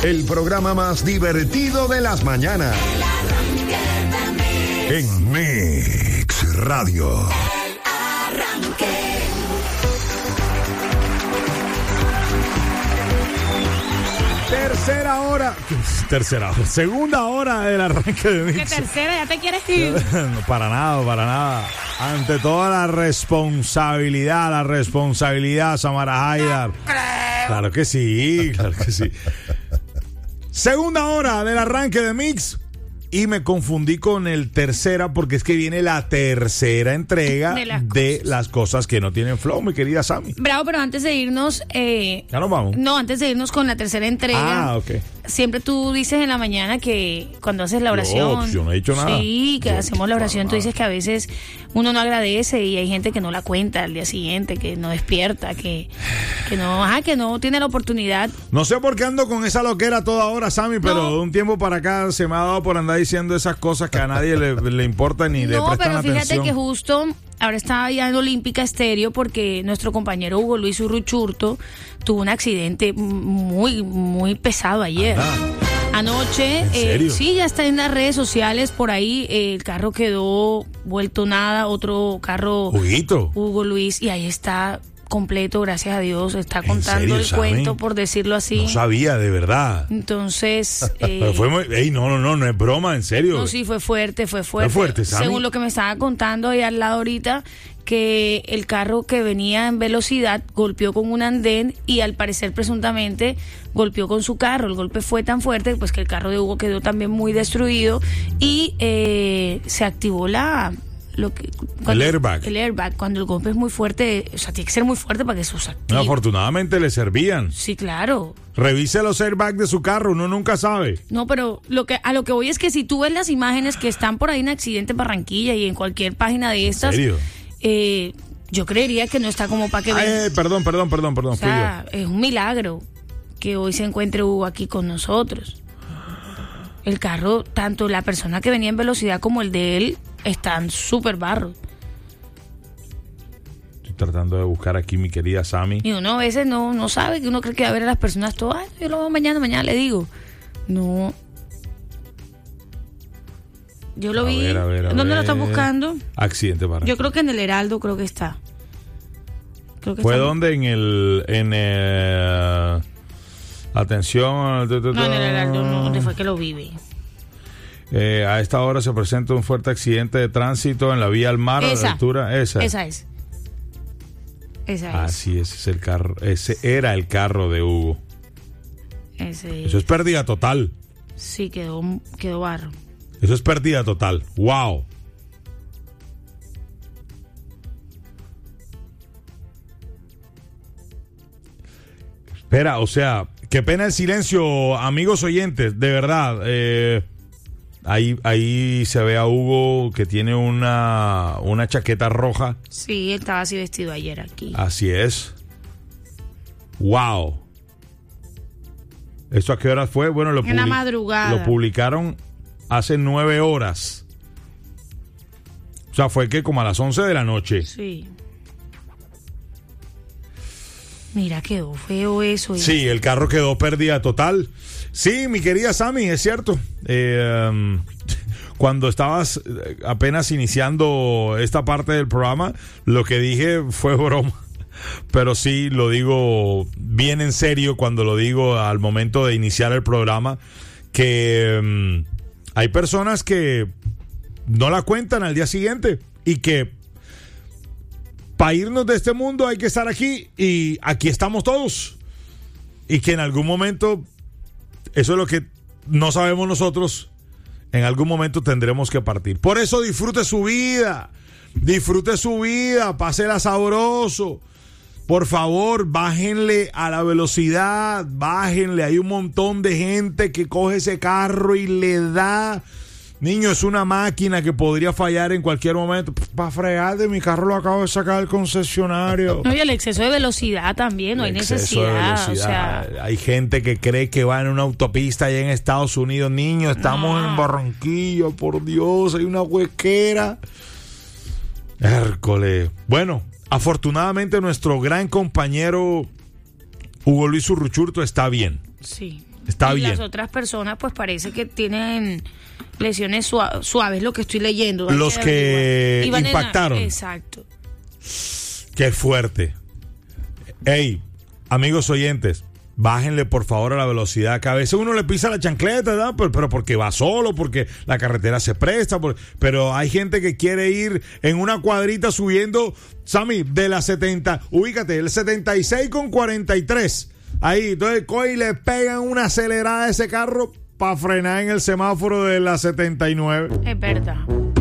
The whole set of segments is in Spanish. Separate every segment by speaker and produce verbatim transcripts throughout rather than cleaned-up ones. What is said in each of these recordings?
Speaker 1: el programa más divertido de las mañanas. En Mix Radio.
Speaker 2: El arranque.
Speaker 3: Tercera hora, tercera hora, segunda hora del arranque de Mix.
Speaker 4: ¿Qué tercera? ¿Ya te quieres ir?
Speaker 3: No, para nada, para nada. Ante toda la responsabilidad, la responsabilidad, Samara Haidar. Claro que sí, claro que sí. Segunda hora del arranque de Mix. Y me confundí con el tercera porque es que viene la tercera entrega de las, de las cosas que no tienen flow, mi querida Sammy.
Speaker 4: Bravo, pero antes de irnos... Eh,
Speaker 3: ¿Ya nos vamos?
Speaker 4: No, antes de irnos con la tercera entrega.
Speaker 3: Ah, ok.
Speaker 4: Siempre tú dices en la mañana que cuando haces la oración...
Speaker 3: Yo, yo no he dicho nada.
Speaker 4: Sí, que
Speaker 3: yo,
Speaker 4: hacemos la oración. Tú dices que a veces uno no agradece y hay gente que no la cuenta al día siguiente, que no despierta, que, que no ajá, que no tiene la oportunidad.
Speaker 3: No sé por qué ando con esa loquera toda hora, Sammy, pero
Speaker 4: no.
Speaker 3: de un tiempo para acá se me ha dado por andar diciendo esas cosas que a nadie le, le importa ni le prestan atención.
Speaker 4: No, pero fíjate que justo ahora estaba ya en Olímpica Estéreo porque nuestro compañero Hugo Luis Urruchurto tuvo un accidente muy, muy pesado ayer.
Speaker 3: Ajá.
Speaker 4: Anoche,
Speaker 3: ¿En serio?
Speaker 4: Eh, sí, ya está en las redes sociales por ahí, eh, el carro quedó vuelto nada, otro carro,
Speaker 3: Juguito.
Speaker 4: Hugo Luis, y ahí está completo, gracias a Dios, está contando
Speaker 3: serio,
Speaker 4: el
Speaker 3: Sammy?
Speaker 4: Cuento, por decirlo así.
Speaker 3: No sabía, de verdad.
Speaker 4: Entonces... Eh,
Speaker 3: Pero fue muy... Ey, no, no, no, no es broma, en serio.
Speaker 4: No, sí, fue fuerte, fue fuerte.
Speaker 3: Fue fuerte, Sammy.
Speaker 4: Según lo que me estaba contando ahí al lado ahorita, que el carro que venía en velocidad golpeó con un andén y al parecer presuntamente golpeó con su carro. El golpe fue tan fuerte pues que el carro de Hugo quedó también muy destruido y eh, se activó la... Lo que, cuando,
Speaker 3: el airbag.
Speaker 4: El airbag, cuando el golpe es muy fuerte, o sea, tiene que ser muy fuerte para que eso se active.
Speaker 3: No, afortunadamente le servían.
Speaker 4: Sí, claro.
Speaker 3: Revise los airbags de su carro, uno nunca sabe.
Speaker 4: No, pero lo que a lo que voy es que si tú ves las imágenes que están por ahí en Accidente Barranquilla y en cualquier página de estas,
Speaker 3: ¿En serio?
Speaker 4: Eh, yo creería que no está como para que vean.
Speaker 3: Eh, perdón, perdón, perdón, perdón.
Speaker 4: O sea, es un milagro que hoy se encuentre Hugo aquí con nosotros. El carro, tanto la persona que venía en velocidad como el de él, están súper barro.
Speaker 3: Estoy tratando de buscar aquí mi querida Sammy.
Speaker 4: Y uno a veces no, no sabe, que uno cree que va a ver a las personas todas. Ay, yo lo veo mañana, mañana le digo. No. Yo lo
Speaker 3: A
Speaker 4: vi.
Speaker 3: ver, a ver, a
Speaker 4: ¿Dónde
Speaker 3: ver.
Speaker 4: lo están buscando?
Speaker 3: Accidente para.
Speaker 4: Yo creo que en el Heraldo creo que está. Creo que
Speaker 3: ¿Fue
Speaker 4: está.
Speaker 3: dónde? En el... En el... Atención.
Speaker 4: No, en el Heraldo, no, ¿dónde fue que lo vive?
Speaker 3: Eh, a esta hora se presenta un fuerte accidente de tránsito en la vía al mar.
Speaker 4: Esa,
Speaker 3: a la altura. Esa.
Speaker 4: Esa es. Esa es.
Speaker 3: Así es, es el carro. Ese era el carro de Hugo.
Speaker 4: Ese
Speaker 3: Eso es pérdida total.
Speaker 4: Sí, quedó, quedó barro.
Speaker 3: Eso es pérdida total. ¡Wow! Espera, o sea, qué pena el silencio, amigos oyentes, de verdad. Eh, ahí, ahí se ve a Hugo que tiene una, una chaqueta roja.
Speaker 4: Sí, él estaba así vestido ayer aquí.
Speaker 3: Así es. ¡Wow! ¿Esto a qué hora fue? Bueno, lo,
Speaker 4: en la
Speaker 3: public-
Speaker 4: madrugada.
Speaker 3: lo publicaron hace nueve horas. O sea, fue que como a las once de la noche.
Speaker 4: Sí. Mira, quedó feo eso.
Speaker 3: Sí, el carro quedó pérdida total. Sí, mi querida Sammy, es cierto. Eh, um, cuando estabas apenas iniciando esta parte del programa, lo que dije fue broma. Pero sí, lo digo bien en serio cuando lo digo al momento de iniciar el programa, que um, hay personas que no la cuentan al día siguiente y que para irnos de este mundo hay que estar aquí y aquí estamos todos. Y que en algún momento, eso es lo que no sabemos nosotros, en algún momento tendremos que partir. Por eso disfrute su vida, disfrute su vida, pásela sabroso. Por favor, bájenle a la velocidad, bájenle. Hay un montón de gente que coge ese carro y le da. Niño, es una máquina que podría fallar en cualquier momento. Para fregar de mi carro lo acabo de sacar del concesionario.
Speaker 4: No, y el exceso de velocidad también, no hay necesidad. O sea,
Speaker 3: hay gente que cree que va en una autopista allá en Estados Unidos. Niño, estamos
Speaker 4: no.
Speaker 3: en Barranquilla, por Dios, hay una huequera. Hércole. Bueno, afortunadamente nuestro gran compañero Hugo Luis Urruchurto está bien.
Speaker 4: Sí.
Speaker 3: Está
Speaker 4: y
Speaker 3: bien.
Speaker 4: las otras personas pues parece que tienen lesiones sua- suaves, lo que estoy leyendo. Hay
Speaker 3: Los que
Speaker 4: averiguar. Iban en la-
Speaker 3: impactaron.
Speaker 4: Exacto.
Speaker 3: Qué fuerte. Ey, amigos oyentes, bájenle por favor a la velocidad, que a veces uno le pisa la chancleta, ¿verdad? Pero, pero porque va solo, porque la carretera se presta, por- pero hay gente que quiere ir en una cuadrita subiendo, Sammy, de la setenta, ubícate, el setenta y seis con cuarenta y tres. Ahí, entonces coge y le pegan una acelerada a ese carro para frenar en el semáforo de la setenta y nueve.
Speaker 4: Es verdad.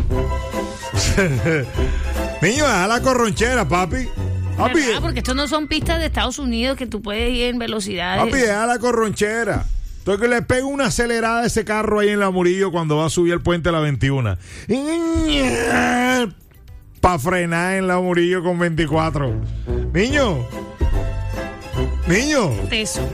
Speaker 3: Niño, deja la corronchera, papi. Papi,
Speaker 4: ¿Verdad? Porque estos no son pistas de Estados Unidos que tú puedes ir en velocidades.
Speaker 3: papi, deja la corronchera. Entonces que le pega una acelerada a ese carro ahí en la Murillo cuando va a subir el puente de la veintiuno. Para frenar en la Murillo con veinticuatro. Niño. Niño.
Speaker 4: Eso.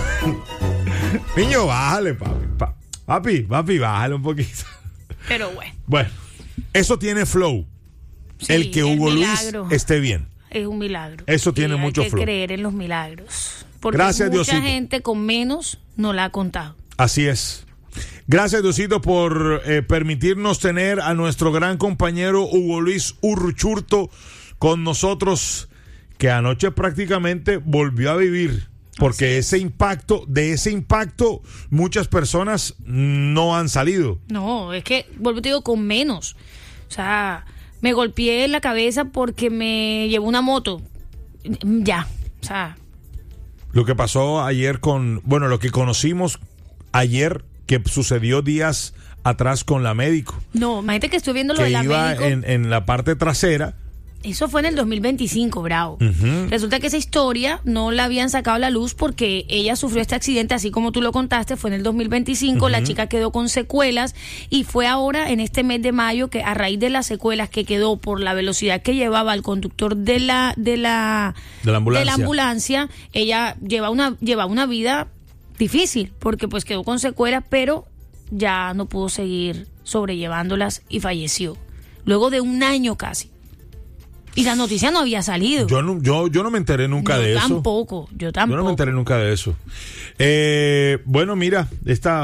Speaker 3: Niño, bájale, papi. Pa- papi, papi, bájale un poquito.
Speaker 4: Pero bueno.
Speaker 3: Bueno, eso tiene flow.
Speaker 4: Sí,
Speaker 3: el que Hugo
Speaker 4: el
Speaker 3: Luis
Speaker 4: milagro.
Speaker 3: esté bien.
Speaker 4: Es un milagro.
Speaker 3: Eso tiene
Speaker 4: Y
Speaker 3: mucho
Speaker 4: hay que
Speaker 3: flow.
Speaker 4: creer en los milagros. Porque
Speaker 3: Gracias,
Speaker 4: mucha
Speaker 3: Diosito.
Speaker 4: gente con menos no la ha contado.
Speaker 3: Así es. Gracias, Diosito, por eh, permitirnos tener a nuestro gran compañero Hugo Luis Urruchurto con nosotros, que anoche prácticamente volvió a vivir. Porque ese impacto, de ese impacto, muchas personas no han salido.
Speaker 4: No, es que, vuelvo te digo, con menos. O sea, me golpeé en la cabeza porque me llevó una moto. Ya, o sea,
Speaker 3: Lo que pasó ayer con, bueno, lo que conocimos ayer, que sucedió días atrás con la médico,
Speaker 4: no, imagínate que estoy viendo lo
Speaker 3: que
Speaker 4: de la
Speaker 3: iba
Speaker 4: médico.
Speaker 3: en, en la parte trasera.
Speaker 4: Eso fue en el dos mil veinticinco, bravo.
Speaker 3: Ujú.
Speaker 4: Resulta que esa historia no la habían sacado a la luz porque ella sufrió este accidente, así como tú lo contaste, fue en el dos mil veinticinco, la chica quedó con secuelas y fue ahora en este mes de mayo que a raíz de las secuelas que quedó por la velocidad que llevaba el conductor de la de la
Speaker 3: De la ambulancia.
Speaker 4: ambulancia, ella lleva una lleva una vida difícil porque pues quedó con secuelas, pero ya no pudo seguir sobrellevándolas y falleció luego de un año casi. Y la noticia no había salido.
Speaker 3: Yo no, yo, yo no me enteré nunca
Speaker 4: yo
Speaker 3: de eso.
Speaker 4: tampoco, yo tampoco.
Speaker 3: Yo no me enteré nunca de eso. Eh, bueno, mira, esta...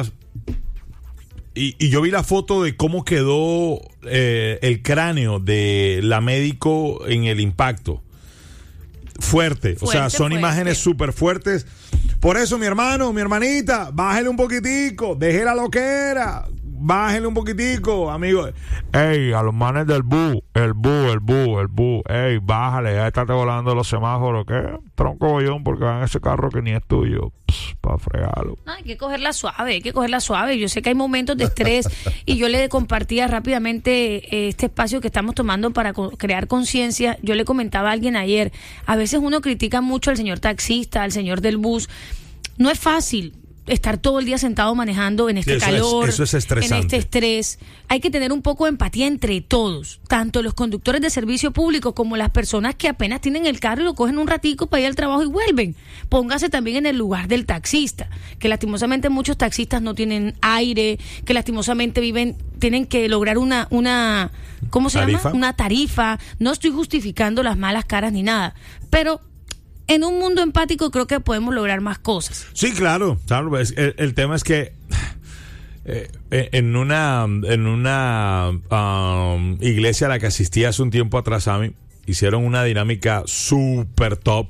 Speaker 3: Y, y yo vi la foto de cómo quedó eh, el cráneo de la médico en el impacto. Fuerte. o sea,
Speaker 4: Fuerte,
Speaker 3: son
Speaker 4: fuerte.
Speaker 3: imágenes súper fuertes. Por eso, mi hermano, mi hermanita, bájele un poquitico, deje la loquera, bájele un poquitico, amigo. Ey, a los manes del bu, el bu, el bu, el bu, ey, bájale, ya estate volando los semáforos, ¿qué? Tronco bollón porque va en ese carro que ni es tuyo, para fregarlo.
Speaker 4: No, hay que cogerla suave, hay que cogerla suave. Yo sé que hay momentos de estrés y yo le compartía rápidamente eh, este espacio que estamos tomando para co- crear conciencia. Yo le comentaba a alguien ayer, a veces uno critica mucho al señor taxista, al señor del bus. No es fácil estar todo el día sentado manejando en este
Speaker 3: Sí, eso es-
Speaker 4: calor,
Speaker 3: eso es estresante.
Speaker 4: en este estrés. Hay que tener un poco de empatía entre todos, tanto los conductores de servicio público como las personas que apenas tienen el carro y lo cogen un ratico para ir al trabajo y vuelven. Póngase también en el lugar del taxista, que lastimosamente muchos taxistas no tienen aire, que lastimosamente viven, tienen que lograr una, una, ¿cómo se
Speaker 3: ¿Tarifa?
Speaker 4: llama? Una tarifa. No estoy justificando las malas caras ni nada, pero en un mundo empático creo que podemos lograr más cosas.
Speaker 3: Sí, claro, claro. es- El, el tema es que eh, en una en una um, iglesia a la que asistí hace un tiempo atrás, a mí, hicieron una dinámica súper top.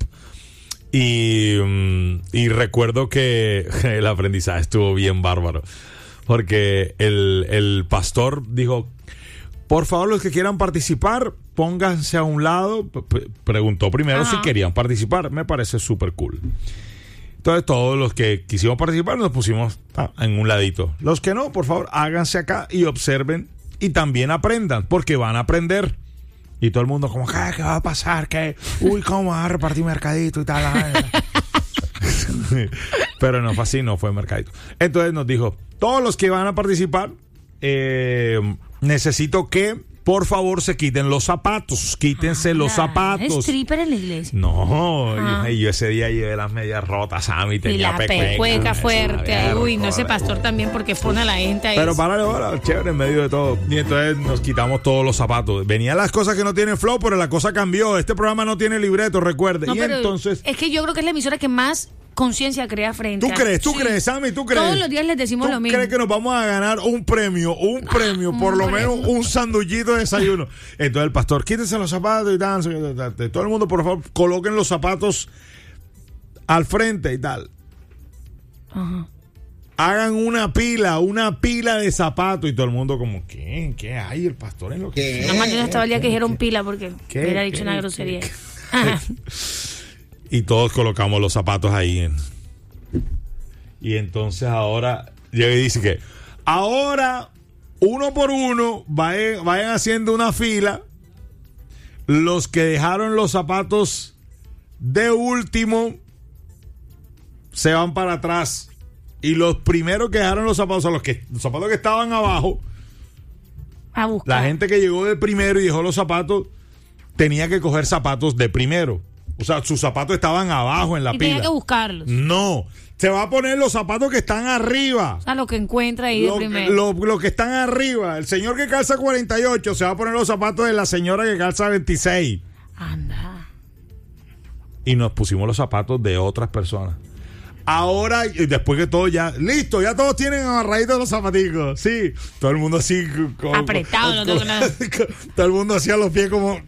Speaker 3: Y, um, y recuerdo que el aprendizaje estuvo bien bárbaro. Porque el, el pastor dijo: por favor, los que quieran participar, pónganse a un lado. P- preguntó primero
Speaker 4: Ajá.
Speaker 3: si querían participar. Me parece súper cool. Entonces, todos los que quisimos participar nos pusimos ah, en un ladito. Los que no, por favor, háganse acá y observen y también aprendan, porque van a aprender. Y todo el mundo como, ¿qué, qué va a pasar? ¿Qué? Uy, ¿cómo vas a repartir mercadito y tal? Pero no fue así, no fue mercadito. Entonces nos dijo, todos los que van a participar, eh, necesito que por favor se quiten los zapatos, quítense los
Speaker 4: Ah,
Speaker 3: zapatos.
Speaker 4: stripper en la iglesia.
Speaker 3: No,
Speaker 4: Ah.
Speaker 3: yo, yo ese día llevé las medias rotas, a mí
Speaker 4: Y
Speaker 3: tenía
Speaker 4: la
Speaker 3: pecueca.
Speaker 4: pecueca fuerte.
Speaker 3: Esa
Speaker 4: Ay, uy, no, ese
Speaker 3: mierda.
Speaker 4: pastor también porque pone a la gente ahí.
Speaker 3: Pero párale ahora, chévere, en medio de todo. Y entonces nos quitamos todos los zapatos. Venían las cosas que no tienen flow, pero la cosa cambió. Este programa no tiene libreto, recuerde.
Speaker 4: No,
Speaker 3: y
Speaker 4: pero
Speaker 3: entonces...
Speaker 4: es que yo creo que es la emisora que más conciencia crea frente.
Speaker 3: ¿Tú crees? ¿Tú sí. crees, Sammy? ¿Tú crees?
Speaker 4: Todos los días les decimos
Speaker 3: ¿Tú
Speaker 4: lo mismo.
Speaker 3: crees que nos vamos a ganar un premio? Un premio, por
Speaker 4: un
Speaker 3: lo
Speaker 4: premio.
Speaker 3: menos un sandullito de desayuno. Entonces el pastor, quítense los zapatos y tal. Todo el mundo, por favor, coloquen los zapatos al frente y tal.
Speaker 4: Ajá.
Speaker 3: Hagan una pila, una pila de zapatos y todo el mundo como, ¿qué? ¿Qué hay? El pastor en lo que...
Speaker 4: Nada más yo no estaba el día que dijeron pila porque
Speaker 3: ¿Qué?
Speaker 4: hubiera dicho
Speaker 3: ¿Qué?
Speaker 4: una grosería.
Speaker 3: ¿Qué? Y todos colocamos los zapatos ahí. En... Y entonces ahora llega y dice que ahora, uno por uno, vayan, vayan haciendo una fila. Los que dejaron los zapatos de último se van para atrás. Y los primeros que dejaron los zapatos, o sea, los, que, los zapatos que estaban abajo,
Speaker 4: A buscar.
Speaker 3: la gente que llegó de primero y dejó los zapatos, tenía que coger zapatos de primero. O sea, sus zapatos estaban abajo en la
Speaker 4: y
Speaker 3: pila.
Speaker 4: tenía que buscarlos.
Speaker 3: No, se va a poner los zapatos que están arriba.
Speaker 4: O sea, lo que encuentra ahí de
Speaker 3: Lo,
Speaker 4: primero.
Speaker 3: lo, lo que están arriba. El señor que calza cuarenta y ocho se va a poner los zapatos de la señora que calza veintiséis.
Speaker 4: Anda.
Speaker 3: Y nos pusimos los zapatos de otras personas. Ahora, después que todo ya, listo, ya todos tienen amarraditos los zapaticos. Sí, todo el mundo así. Con,
Speaker 4: Apretado,
Speaker 3: con,
Speaker 4: no tengo nada.
Speaker 3: todo el mundo hacía los pies como.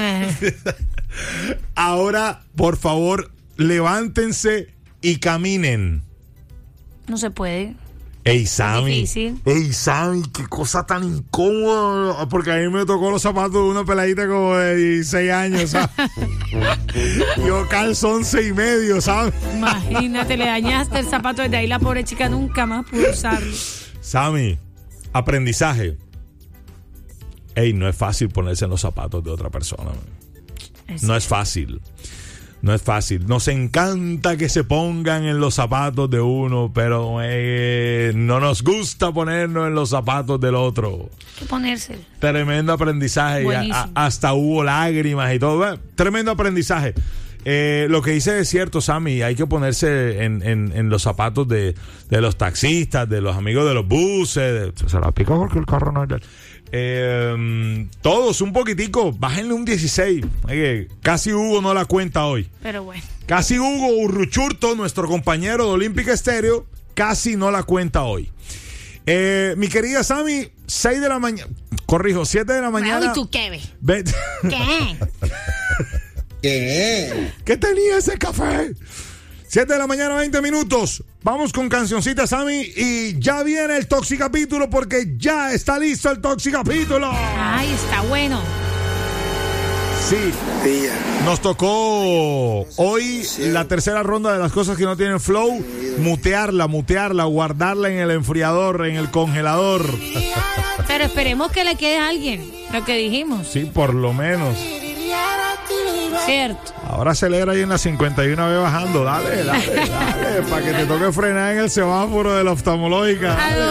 Speaker 3: Ahora, por favor, levántense y caminen.
Speaker 4: No se puede.
Speaker 3: Ey, Sammy.
Speaker 4: difícil.
Speaker 3: Ey, Sammy, qué cosa tan incómoda. Porque a mí me tocó los zapatos de una peladita como de dieciséis años, ¿sabes? Yo calzo once y medio, ¿sabes?
Speaker 4: Imagínate, le dañaste el zapato desde ahí. La pobre chica nunca más pudo usarlo.
Speaker 3: Sammy, aprendizaje. Ey, no es fácil ponerse en los zapatos de otra persona.
Speaker 4: Es
Speaker 3: No es fácil. No es fácil. Nos encanta que se pongan en los zapatos de uno, pero eh, no nos gusta ponernos en los zapatos del otro.
Speaker 4: Hay que ponerse.
Speaker 3: Tremendo aprendizaje.
Speaker 4: Buenísimo.
Speaker 3: A, hasta hubo lágrimas y todo. Tremendo aprendizaje. Eh, lo que dice es cierto, Sammy. Hay que ponerse en, en, en los zapatos de, de los taxistas, de los amigos de los buses. De, se la pica porque el carro no es... Eh, todos un poquitico, bájenle un dieciséis. Oye, casi Hugo no la cuenta hoy.
Speaker 4: Pero bueno.
Speaker 3: Casi Hugo Urruchurto, nuestro compañero de Olímpica Estéreo, casi no la cuenta hoy. Eh, mi querida Sammy, seis de la mañana, corrijo, siete de la mañana.
Speaker 4: ¿Y tú qué ves?
Speaker 3: Ve-
Speaker 4: ¿Qué?
Speaker 5: ¿Qué?
Speaker 3: ¿Qué tenía ese café? siete de la mañana, veinte minutos. Vamos con cancioncita, Sammy. Y ya viene el Toxicapítulo porque ya está listo el Toxicapítulo.
Speaker 4: Ay, está bueno.
Speaker 3: Sí,
Speaker 5: Día.
Speaker 3: nos tocó hoy
Speaker 5: Sí.
Speaker 3: la tercera ronda de las cosas que no tienen flow. Mutearla, mutearla, guardarla en el enfriador, en el congelador.
Speaker 4: Pero esperemos que le quede a alguien lo que dijimos.
Speaker 3: Sí, por lo menos.
Speaker 4: Cierto.
Speaker 3: Ahora acelera ahí en la cincuenta y uno B bajando. Dale, dale, dale. Para que te toque frenar en el semáforo de la oftalmológica.
Speaker 4: ¿A
Speaker 3: Dale.